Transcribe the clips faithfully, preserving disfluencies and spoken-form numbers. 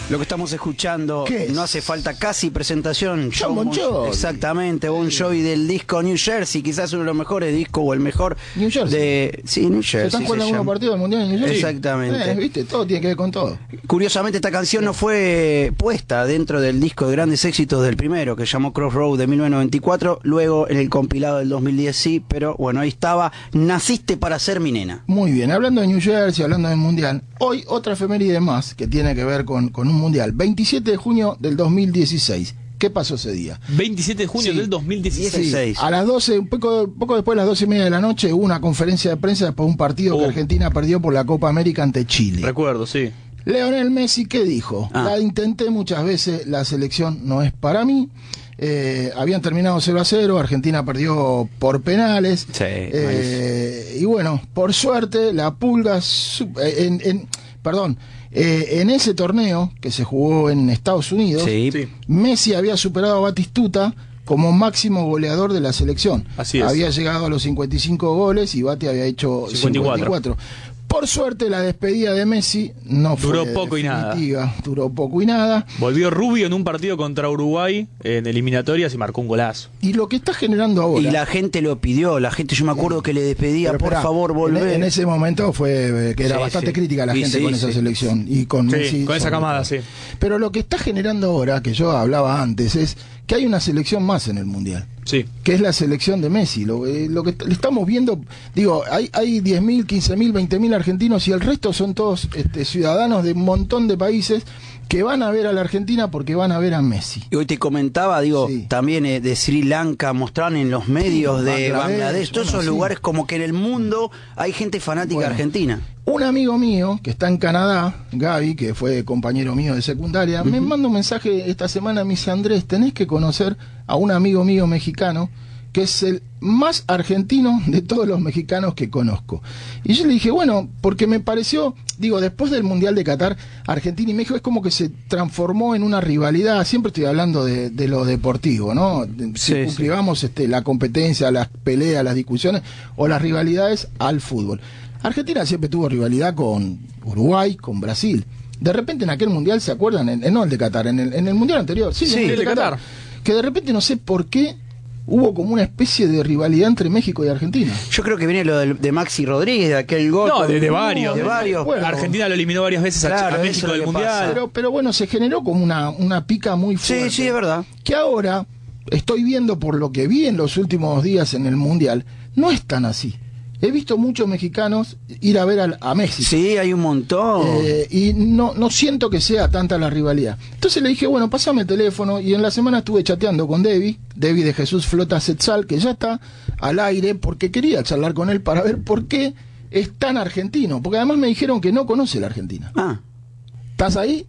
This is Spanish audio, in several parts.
Lo que estamos escuchando no hace falta casi presentación. John Bon Jovi. Exactamente, Bon Jovi del disco New Jersey, quizás uno de los mejores discos o el mejor. New Jersey. De, sí, New Jersey. ¿Se están jugando algunos partidos del Mundial en New Jersey? Exactamente. Eh, ¿Viste? Todo tiene que ver con todo. Curiosamente, esta canción no fue puesta dentro del disco de grandes éxitos del primero, que se llamó Crossroad de mil novecientos noventa y cuatro, luego en el compilado del dos mil diez sí, pero bueno, ahí estaba, Naciste para ser mi nena. Muy bien, hablando de New Jersey, hablando del Mundial, hoy otra efeméride más que tiene que ver con, con un Mundial, veintisiete de junio del dos mil dieciséis. ¿Qué pasó ese día? veintisiete de junio Sí. del dos mil dieciséis. Sí, a las doce, un poco, poco después de las doce y media de la noche, hubo una conferencia de prensa después de un partido Oh. que Argentina perdió por la Copa América ante Chile. Recuerdo, sí. Leonel Messi, ¿qué dijo? Ah. La intenté muchas veces, la selección no es para mí. Eh, habían terminado cero a cero, Argentina perdió por penales. Sí, Eh, y bueno, por suerte, la Pulga, su- eh, en, en- perdón, eh, en ese torneo que se jugó en Estados Unidos, Sí. Sí. Messi había superado a Batistuta como máximo goleador de la selección. Así es. Había llegado a los cincuenta y cinco goles y Bati había hecho cincuenta y cuatro. cincuenta y cuatro. Por suerte, la despedida de Messi no fue Duró poco y nada. definitiva, duró poco y nada. Volvió Rubio en un partido contra Uruguay en eliminatorias y marcó un golazo. Y lo que está generando ahora... Y la gente lo pidió, la gente, yo me acuerdo que le despedía, Pero por esperá, favor, en, volver. en ese momento fue eh, que era Sí, bastante sí. crítica la Y gente sí, con esa sí. selección y con Sí, Messi con esa sobre camada, todo. sí. Pero lo que está generando ahora, que yo hablaba antes, es que hay una selección más en el Mundial, Sí. que es la selección de Messi. Lo, eh, lo que t- le estamos viendo, digo, hay, hay diez mil, quince mil, veinte mil argentinos y el resto son todos este, ciudadanos de un montón de países que van a ver a la Argentina porque van a ver a Messi. Y hoy te comentaba, digo, Sí. también eh, de Sri Lanka, mostraron en los medios Sí, de Bangladesh, Bangladesh, todos bueno, esos sí. lugares como que en el mundo hay gente fanática Bueno. argentina. Un amigo mío que está en Canadá, Gaby, que fue compañero mío de secundaria, me manda un mensaje esta semana, me dice: Andrés, tenés que conocer a un amigo mío mexicano que es el más argentino de todos los mexicanos que conozco. Y yo le dije, bueno, porque me pareció, digo, después del Mundial de Qatar, Argentina y México es como que se transformó en una rivalidad. Siempre estoy hablando de, de lo deportivo, ¿no? Si Sí, sí. privamos este, la competencia, las peleas, las discusiones o las rivalidades al fútbol. Argentina siempre tuvo rivalidad con Uruguay, con Brasil. De repente en aquel Mundial, ¿se acuerdan? En, en- no el de Qatar, en el, en el Mundial anterior. Sí, Sí, en el de Qatar. Que de repente no sé por qué hubo como una especie de rivalidad entre México y Argentina. Yo creo que viene lo de, de Maxi Rodríguez, de aquel gol. No, con- de, de varios. De varios. Bueno, Argentina lo eliminó varias veces a- Claro, a, eso México es del lo que Mundial. pasa. Pero, pero bueno, se generó como una, una pica muy fuerte. Sí, sí, es verdad. Que ahora estoy viendo, por lo que vi en los últimos días en el Mundial, no es tan así. He visto muchos mexicanos ir a ver al- a, Messi. Sí, hay un montón. Eh, y no, no siento que sea tanta la rivalidad. Entonces le dije, bueno, pásame el teléfono. Y en la semana estuve chateando con Debbie, Debbie de Jesús Flota Setzal, que ya está al aire, porque quería charlar con él para ver por qué es tan argentino. Porque además me dijeron que no conoce la Argentina. Ah, ¿Estás ahí?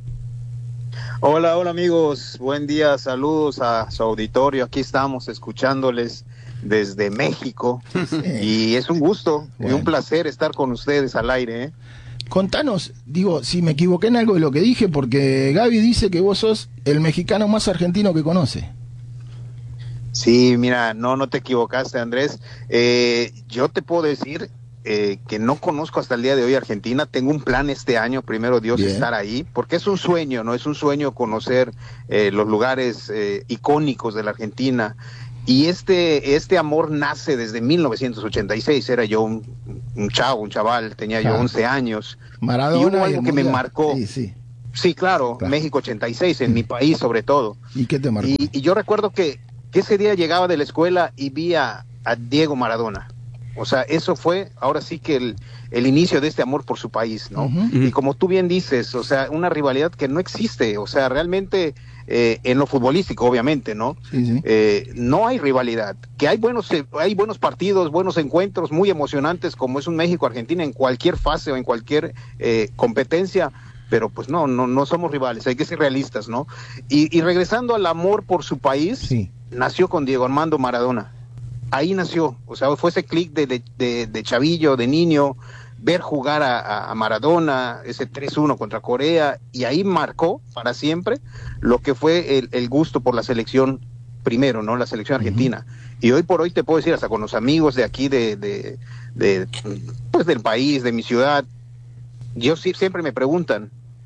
Hola, hola amigos, buen día, saludos a su auditorio, aquí estamos escuchándoles desde México y es un gusto y Bueno. un placer estar con ustedes al aire, ¿eh? Contanos, digo, si me equivoqué en algo de lo que dije, porque Gaby dice que vos sos el mexicano más argentino que conoce. Sí, mira, no, no te equivocaste, Andrés. Eh, yo te puedo decir eh, que no conozco hasta el día de hoy Argentina. Tengo un plan este año, primero Dios, Bien. estar ahí, porque es un sueño, ¿no? Es un sueño conocer eh, los lugares eh, icónicos de la Argentina. Y este, este amor nace desde mil novecientos ochenta y seis. Era yo un, un chavo, un chaval, tenía yo Ah. once años. Maradona. Y hubo y algo el que me Mundial. marcó. Sí, sí. Sí, claro, Claro. México ochenta y seis, en mi país sobre todo. ¿Y qué te marcó? Y, y yo recuerdo que, que ese día llegaba de la escuela y vi a, a Diego Maradona. O sea, eso fue ahora sí que el, el inicio de este amor por su país, ¿no? Ujú. Y como tú bien dices, o sea, una rivalidad que no existe, o sea, realmente eh, en lo futbolístico, obviamente, ¿no? Sí, sí. Eh, no hay rivalidad, que hay buenos eh, hay buenos partidos, buenos encuentros muy emocionantes como es un México-Argentina en cualquier fase o en cualquier eh, competencia, pero pues no, no, no somos rivales, hay que ser realistas, ¿no? Y, y regresando al amor por su país, Sí. nació con Diego Armando Maradona. Ahí nació, o sea, fue ese clic de, de, de, de chavillo, de niño, ver jugar a, a- a Maradona, ese tres uno contra Corea, y ahí marcó para siempre lo que fue el, el gusto por la selección primero, ¿no? La selección argentina. Y hoy por hoy te puedo decir, hasta con los amigos de aquí, de, de, de pues del país, de mi ciudad, yo sí, siempre me preguntan,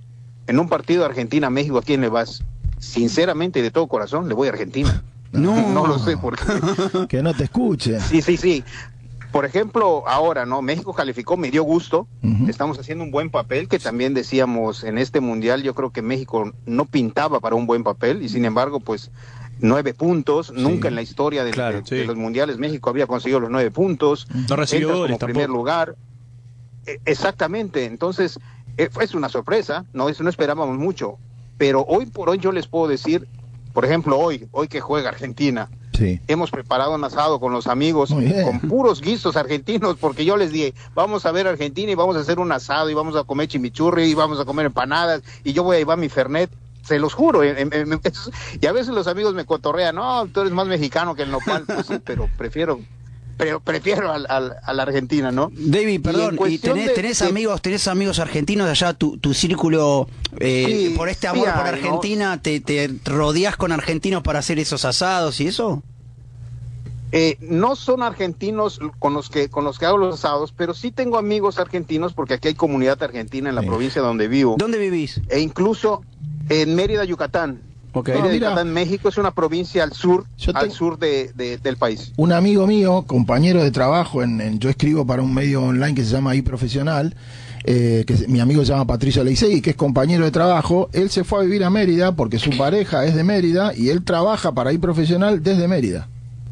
en un partido de Argentina-México, ¿a quién le vas? Sinceramente, de todo corazón, le voy a Argentina. No. No lo sé por qué. Que no te escuchen. Sí, sí, sí. Por ejemplo, ahora, ¿no? México calificó, me dio gusto. Ujú. Estamos haciendo un buen papel, que también decíamos en este mundial, yo creo que México no pintaba para un buen papel, y sin embargo, pues, nueve puntos. Sí. Nunca en la historia de, Claro, de- sí. de los mundiales México había conseguido los nueve puntos. No recibió Entras goles como primer tampoco. lugar. Eh, Exactamente. Entonces, eh, es una sorpresa, ¿no? Eso no esperábamos mucho. Pero hoy por hoy yo les puedo decir, por ejemplo, hoy, hoy que juega Argentina, Sí. hemos preparado un asado con los amigos, Muy bien. con puros guisos argentinos, porque yo les dije, vamos a ver Argentina y vamos a hacer un asado y vamos a comer chimichurri y vamos a comer empanadas y yo voy a llevar mi fernet, se los juro. em, em, em, es- y a veces los amigos me cotorrean, no, tú eres más mexicano que el nopal, pues sí, pero prefiero, pero prefiero al, al, a la Argentina, ¿no? David, perdón, en ¿y, cuestión tenés, de- tenés de- amigos, tenés amigos argentinos de allá, tu, tu círculo, eh, Sí, por este sí amor por hay, ¿no? Argentina, te, te rodeás con argentinos para hacer esos asados y eso? Eh, no son argentinos con los que con los que hago los asados, pero sí tengo amigos argentinos porque aquí hay comunidad argentina en la Sí. provincia donde vivo. ¿Dónde vivís? E incluso en Mérida, Yucatán. Ok. Mérida, Ah, mira. Yucatán, México es una provincia al sur, Yo al tengo- sur de, de- del país. Un amigo mío, compañero de trabajo, en, en- yo escribo para un medio online que se llama iProfesional, eh, que se- mi amigo se llama Patricio Leisegui, que es compañero de trabajo. Él se fue a vivir a Mérida porque su pareja es de Mérida y él trabaja para iProfesional desde Mérida.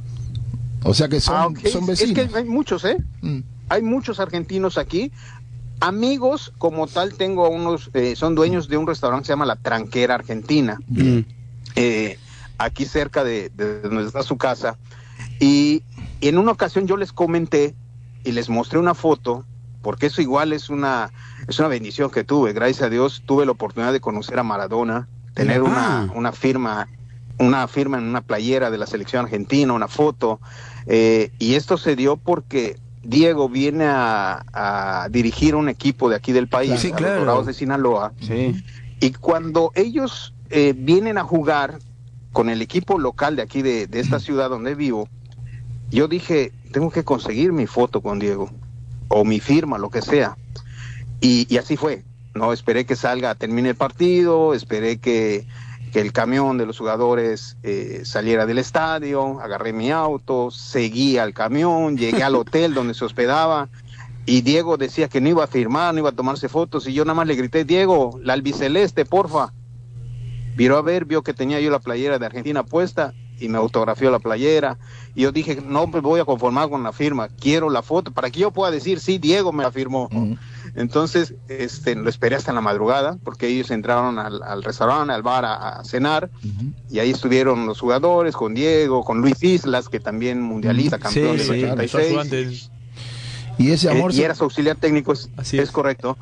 O sea que son, Ah, ok. son Es vecinos. que hay muchos, ¿eh? Mm. Hay muchos argentinos aquí. Amigos como tal tengo unos, eh, son dueños de un restaurante que se llama La Tranquera Argentina, Mm. eh, aquí cerca de, de donde está su casa. Y, y en una ocasión yo les comenté y les mostré una foto, porque eso igual es una, es una bendición que tuve. Gracias a Dios tuve la oportunidad de conocer a Maradona, tener Ah. una, una firma, una firma en una playera de la selección argentina, una foto. Eh, y esto se dio porque Diego viene a, a dirigir un equipo de aquí del país, Sí, a claro. los Dorados de Sinaloa. Sí. Y cuando ellos eh, vienen a jugar con el equipo local de aquí de, de esta ciudad donde vivo, yo dije, tengo que conseguir mi foto con Diego, o mi firma, lo que sea. Y, y así fue, ¿no? Esperé que salga, termine el partido, esperé que, que el camión de los jugadores eh, saliera del estadio, agarré mi auto, seguí al camión, llegué al hotel donde se hospedaba, y Diego decía que no iba a firmar, no iba a tomarse fotos, y yo nada más le grité, Diego, la albiceleste, porfa. Viró a ver, vio que tenía yo la playera de Argentina puesta, y me autografió la playera, y yo dije, no me voy a conformar con la firma, quiero la foto, para que yo pueda decir, sí, Diego me la firmó. Mm. Entonces, este, lo esperé hasta la madrugada, porque ellos entraron al, al restaurante, al bar a, a cenar, Ujú. y ahí estuvieron los jugadores, con Diego, con Luis Islas, que también mundialista, campeón Sí, del sí, ochenta y Su seis. ayudante. Y ese amor Eh, y se- era su auxiliar técnico, es, Así es es. correcto.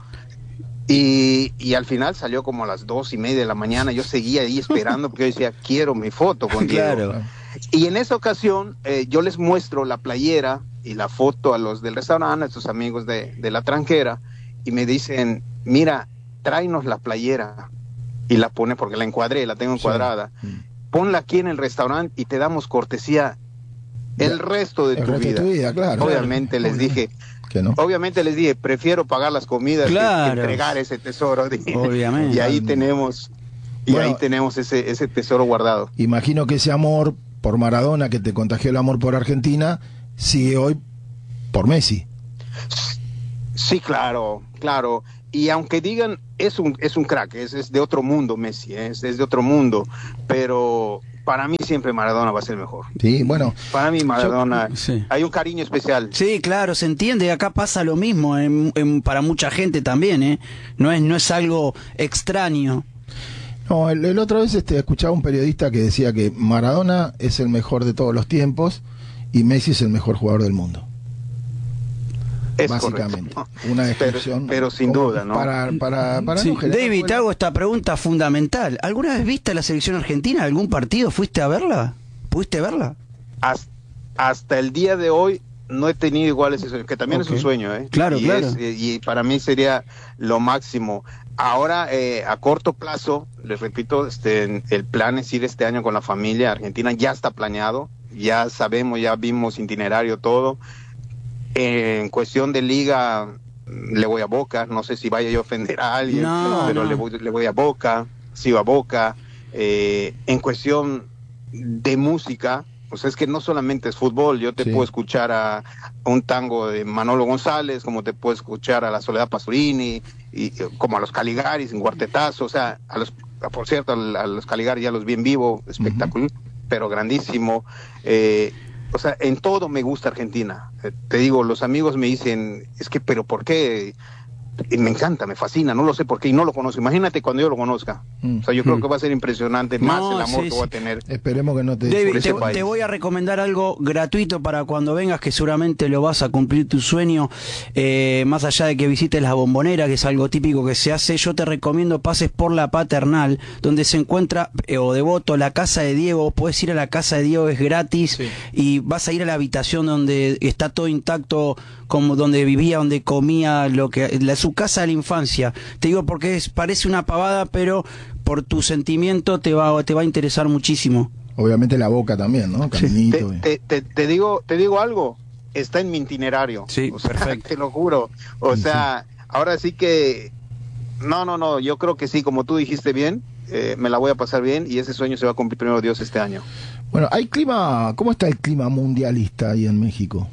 Y, y al final salió como a las dos y media de la mañana. Yo seguía ahí esperando porque yo decía, quiero mi foto con Diego. Claro. Y en esa ocasión eh, yo les muestro la playera y la foto a los del restaurante, a estos amigos de, de La Tranquera, y me dicen, mira, tráenos la playera. Y la pone, porque la encuadré, la tengo Sí. encuadrada. Mm. Ponla aquí en el restaurante y te damos cortesía el Ya, resto de el tu resto de vida. tu vida, claro. Obviamente les dije, Que no. obviamente les dije, prefiero pagar las comidas que- Claro. que entregar ese tesoro. dije. Obviamente. Y ahí tenemos, y Bueno. ahí tenemos ese, ese tesoro guardado. Imagino que ese amor por Maradona, que te contagió el amor por Argentina, sigue hoy por Messi. Sí, claro, claro. Y aunque digan, es un, es un crack, es, es de otro mundo Messi, ¿eh? es, es de otro mundo, pero para mí siempre Maradona va a ser mejor. Sí, bueno, Para mí Maradona, sí. hay un cariño especial. Sí, claro, se entiende. Acá pasa lo mismo en- en- para mucha gente también, ¿eh? No es, no es algo extraño. no, el, el otra vez este, escuchaba un periodista que decía que Maradona es el mejor de todos los tiempos y Messi es el mejor jugador del mundo. Es Básicamente. correcto. Una Pero- descripción. pero sin como duda, ¿no? Para, para, para Sí. no generar David, te polémica. hago esta pregunta fundamental. ¿Alguna vez viste a la selección argentina? ¿Algún partido? ¿Fuiste a verla? ¿Pudiste verla? Hasta, hasta el día de hoy no he tenido igual ese sueño, que también Ok. es un sueño, ¿eh? Claro, y claro. es- eh, y para mí sería lo máximo. Ahora, eh, a corto plazo, les repito, este, el plan es ir este año con la familia a Argentina, ya está planeado, ya sabemos, ya vimos itinerario, todo. En cuestión de liga, le voy a Boca, no sé si vaya yo a ofender a alguien, No, pero no. Le, voy, le voy a Boca, sigo a Boca. Eh, en cuestión de música, pues es que no solamente es fútbol, yo te Sí. puedo escuchar a, a un tango de Manolo González, como te puedo escuchar a la Soledad Pastorini, y, y como a los Caligaris en Cuartetazo, o sea, a los, a, por cierto, a, a los Caligaris ya los vi en vivo, espectacular, uh-huh. pero grandísimo. Eh, o sea, en todo me gusta Argentina. Eh, te digo, los amigos me dicen, es que, pero ¿por qué? Y me encanta, me fascina, no lo sé por qué y no lo conozco. Imagínate cuando yo lo conozca. Mm. O sea, yo creo mm. que va a ser impresionante, no, más el amor sí, que voy a tener. Esperemos que no te... David, te, te voy a recomendar algo gratuito para cuando vengas, que seguramente lo vas a cumplir tu sueño. Eh, más allá de que visites la Bombonera, que es algo típico que se hace, yo te recomiendo pases por la Paternal, donde se encuentra, eh, o Devoto, la casa de Diego. Puedes ir a la casa de Diego, es gratis, sí. y vas a ir a la habitación donde está todo intacto, como donde vivía, donde comía, lo que la, su casa de la infancia. Te digo porque es, parece una pavada, pero por tu sentimiento te va, te va a interesar muchísimo. Obviamente la Boca también, ¿no? Caminito. Sí. Te, te, te, te digo, te digo algo, está en mi itinerario. Sí, o sea, perfecto. Te lo juro. O sí, sea, sí. ahora sí que, no, no, no, yo creo que sí, como tú dijiste bien, eh, me la voy a pasar bien y ese sueño se va a cumplir primero Dios este año. Bueno, hay clima, ¿cómo está el clima mundialista ahí en México?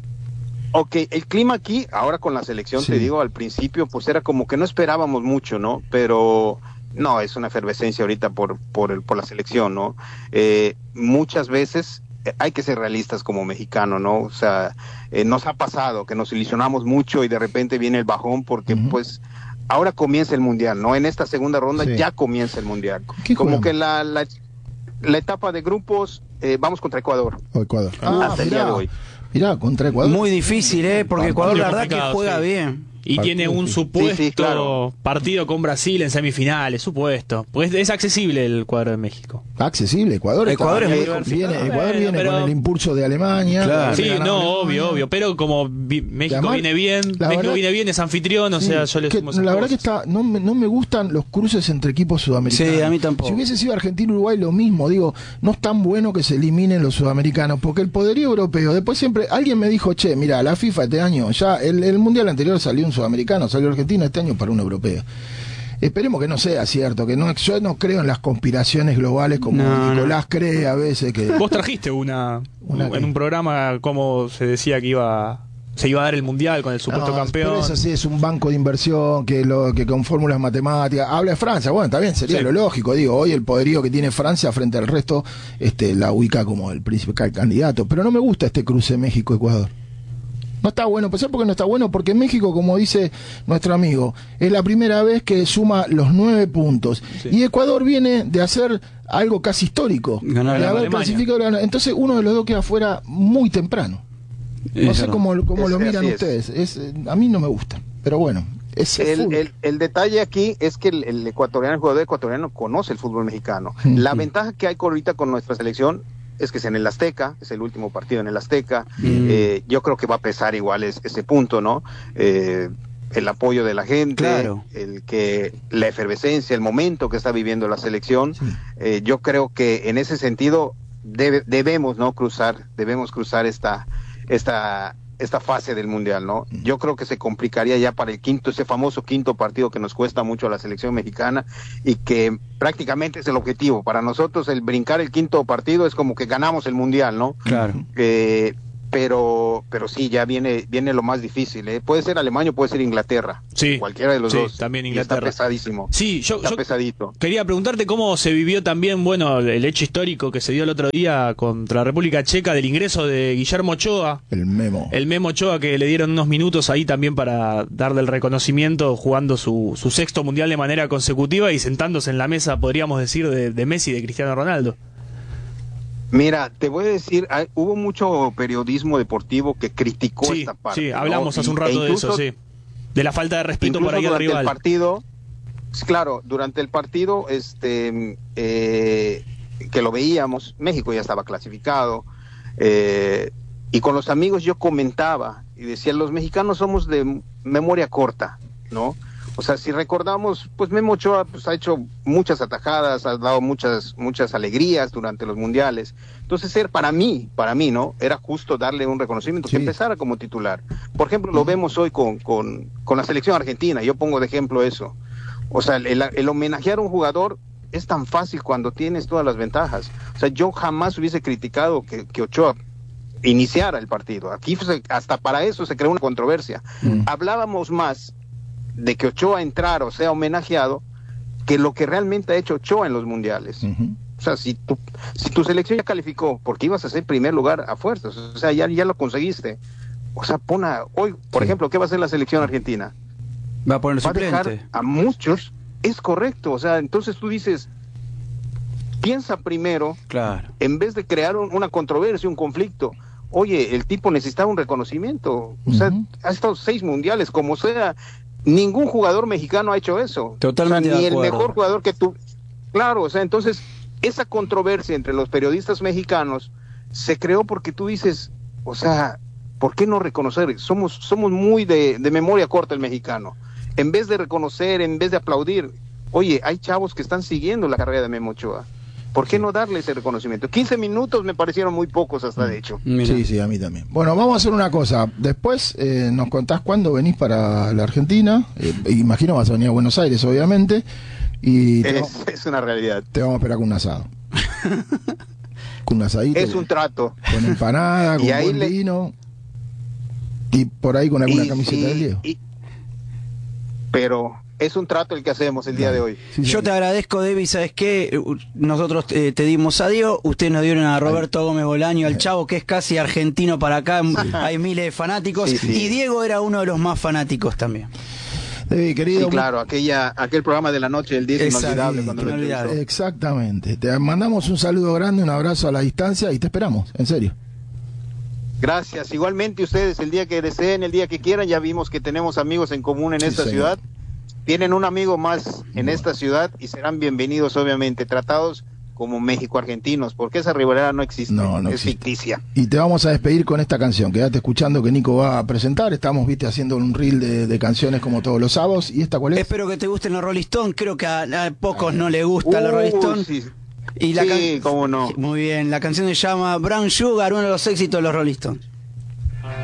Ok, el clima aquí, ahora con la selección, sí. te digo, al principio, pues era como que no esperábamos mucho, ¿no? Pero no, es una efervescencia ahorita por, por, el, por la selección, ¿no? Eh, muchas veces hay que ser realistas como mexicano, ¿no? O sea, eh, nos ha pasado que nos ilusionamos mucho y de repente viene el bajón porque, uh-huh. pues, ahora comienza el Mundial, ¿no? En esta segunda ronda sí. ya comienza el Mundial. Como que la, la, la etapa de grupos, eh, vamos contra Ecuador. O Ecuador. Ah, hasta el día de hoy. Mirá, contra Ecuador. Muy difícil, ¿eh? Porque Ecuador la verdad que juega sí. bien. Y partido, tiene un supuesto sí, sí, claro. partido con Brasil en semifinales, supuesto. Pues es accesible el cuadro de México. Accesible, Ecuador. Ecuador está, es muy viene, Ecuador bueno, viene pero... con el impulso de Alemania. Claro. Sí, no, Alemania. obvio, obvio. Pero como vi, México además, viene bien, México verdad, viene bien, es anfitrión, o sí, sea, yo le que, sumo La verdad cosas. que está, no me, no me gustan los cruces entre equipos sudamericanos. Sí, a mí tampoco. Si hubiese sido Argentina-Uruguay, lo mismo. Digo, no es tan bueno que se eliminen los sudamericanos, porque el poderío europeo, después siempre, alguien me dijo, che, mira, la FIFA este año, ya el, el Mundial anterior salió un sudamericano, salió Argentina, este año para un europeo. Esperemos que no sea cierto, que no, yo no creo en las conspiraciones globales como no, Nicolás no. cree a veces que... Vos trajiste una, una en un programa como se decía que iba se iba a dar el mundial con el supuesto no, campeón. Pero eso sí es un banco de inversión que lo que con fórmulas matemáticas habla de Francia. Bueno, también sería sí. lo lógico, digo, hoy el poderío que tiene Francia frente al resto este la ubica como el principal candidato, pero no me gusta este cruce México-Ecuador. No está bueno, ¿por qué no está bueno? Porque México, como dice nuestro amigo, es la primera vez que suma los nueve puntos. Sí. Y Ecuador viene de hacer algo casi histórico. Ganar de haber clasificado. Entonces uno de los dos queda fuera muy temprano. No sé cómo, cómo es, lo miran es. ustedes. Es, a mí no me gusta, pero bueno. Es el, el, el detalle aquí es que el, el ecuatoriano, el jugador ecuatoriano conoce el fútbol mexicano. Uh-huh. La ventaja que hay ahorita con nuestra selección es que es en el Azteca, es el último partido en el Azteca, mm. eh, yo creo que va a pesar igual es, ese punto, ¿no? Eh, el apoyo de la gente, claro. el que la efervescencia, el momento que está viviendo la selección, sí. eh, yo creo que en ese sentido debe, debemos, ¿no? Cruzar, debemos cruzar esta, esta, esta fase del Mundial, ¿no? Mm. Yo creo que se complicaría ya para el quinto, ese famoso quinto partido que nos cuesta mucho a la selección mexicana y que prácticamente es el objetivo. Para nosotros el brincar el quinto partido es como que ganamos el Mundial, ¿no? Claro. Eh, pero pero sí, ya viene viene lo más difícil, ¿eh? Puede ser Alemania o puede ser Inglaterra. Sí. Cualquiera de los sí, dos. También Inglaterra. Está pesadísimo. Sí, yo, está yo pesadito. Quería preguntarte cómo se vivió también, bueno, el hecho histórico que se dio el otro día contra la República Checa del ingreso de Guillermo Ochoa. El Memo. El Memo Ochoa, que le dieron unos minutos ahí también para darle el reconocimiento jugando su, su sexto mundial de manera consecutiva y sentándose en la mesa, podríamos decir, de, de Messi y de Cristiano Ronaldo. Mira, te voy a decir, hay, hubo mucho periodismo deportivo que criticó sí, esta parte. Sí, hablamos ¿no? hace un rato e incluso, de eso, sí. De la falta de respeto por ahí al rival. El partido, claro, durante el partido, este, eh, que lo veíamos, México ya estaba clasificado, eh, y con los amigos yo comentaba y decía, los mexicanos somos de memoria corta, ¿no? O sea, si recordamos, pues Memo Ochoa pues, ha hecho muchas atajadas, ha dado muchas muchas alegrías durante los mundiales. Entonces, era, para mí, para mí, ¿no? Era justo darle un reconocimiento, Sí. que empezara como titular. Por ejemplo, lo vemos hoy con, con, con la selección argentina, yo pongo de ejemplo eso. O sea, el, el homenajear a un jugador es tan fácil cuando tienes todas las ventajas. O sea, yo jamás hubiese criticado que, que Ochoa iniciara el partido. Aquí se, hasta para eso se creó una controversia. Mm. Hablábamos más de que Ochoa entrara o sea homenajeado que lo que realmente ha hecho Ochoa en los mundiales. Ujú. O sea, si tu, si tu selección ya calificó, porque ibas a ser primer lugar a fuerzas, o sea, ya, ya lo conseguiste. O sea, pon a, hoy, por Sí. ejemplo, ¿qué va a hacer la selección argentina? Va a poner Va a dejar suplente. a muchos, es correcto, o sea, entonces tú dices, piensa primero, Claro. en vez de crear un- una controversia, un conflicto. Oye, el tipo necesitaba un reconocimiento, o sea, Ujú. ha estado seis mundiales, como sea, ningún jugador mexicano ha hecho eso. Totalmente O sea, ni de el acuerdo. mejor jugador que tú. Claro, o sea, entonces, esa controversia entre los periodistas mexicanos se creó porque tú dices, o sea, ¿por qué no reconocer? Somos, somos muy de, de memoria corta el mexicano. En vez de reconocer, en vez de aplaudir, oye, hay chavos que están siguiendo la carrera de Memo Ochoa. ¿Por qué no darle ese reconocimiento? quince minutos me parecieron muy pocos hasta de hecho. Mira. Sí, sí, a mí también. Bueno, vamos a hacer una cosa. Después eh, nos contás cuándo venís para la Argentina. Eh, imagino vas a venir a Buenos Aires, obviamente. Y te, Es, es una realidad. te vamos a esperar con un asado. Con un asadito. Es un trato. Con empanada, con Y ahí buen le- vino. Y por ahí con alguna Y- camiseta y- del Diego. y- pero es un trato el que hacemos el día de hoy. Sí, Yo sí. te agradezco, Debbie, ¿sabes qué? Nosotros eh, te dimos a Diego, ustedes nos dieron a Roberto Gómez Bolaño, al Chavo, que es casi argentino para acá, hay miles de fanáticos, Sí, sí. y Diego era uno de los más fanáticos también. Debbie, querido. Sí, claro, aquella, aquel programa de la noche, el día Exacto, inolvidable. Cuando lo inolvidable. entrevistó. Exactamente. Te mandamos un saludo grande, un abrazo a la distancia y te esperamos, en serio. Gracias. Igualmente ustedes, el día que deseen, el día que quieran, ya vimos que tenemos amigos en común en Sí, esta señor. ciudad. Tienen un amigo más en Bueno. esta ciudad y serán bienvenidos, obviamente, tratados como México-argentinos, porque esa rivalidad no existe, No, no es existe. ficticia. Y te vamos a despedir con esta canción. Quédate escuchando que Nico va a presentar. Estamos, viste, haciendo un reel de, de canciones como todos los sábados. ¿Y esta cuál es? Espero que te gusten los Rolling Stones, creo que a, a pocos no les gustan los Rolling Uh, Stones. sí. Y la Sí, can- cómo no. Muy bien, la canción se llama Brown Sugar, uno de los éxitos de los Rolling Stones.